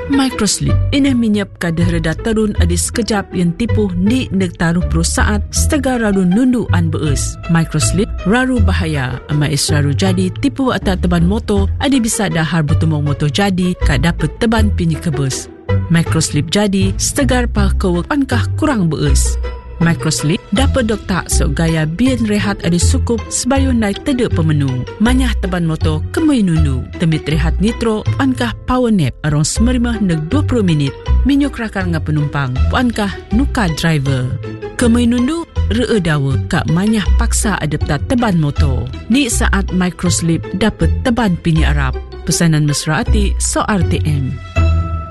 Microslip ini menyap kadar reda terun adi sekejap yang tipuh ni negtaruh perusahaan setegar raru nundu an beus. Microslip raru bahaya amais raru jadi tipuh atas teban motor adi bisa dahar bertumong motor jadi kak dapat teban pinyi kebus. Microslip jadi setegar pah kewek ankah kurang beus. Microslip dapat doktak sok gaya bian rehat adi sukup sebayun naik tedek pemenu. Manyah teban motor kemui nundu. Temit rehat nitro puankah power nap arong 15-20 minit. Minyuk rakar nga penumpang puankah nuka driver. Kemui nundu ree dawa kak manyah paksa adaptat teban motor. Ni saat Microslip dapat teban pini Arab. Pesanan mesra ati so RTM.